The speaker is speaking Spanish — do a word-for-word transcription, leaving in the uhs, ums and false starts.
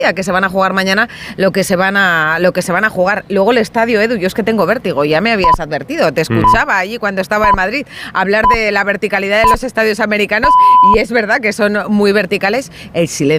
que se van a jugar mañana lo que se van a lo que se van a jugar. Luego el estadio, Edu, yo es que tengo vértigo, ya me habías advertido, te escuchaba allí cuando estaba en Madrid hablar de la verticalidad de los estadios americanos y es verdad que son muy verticales. El silencio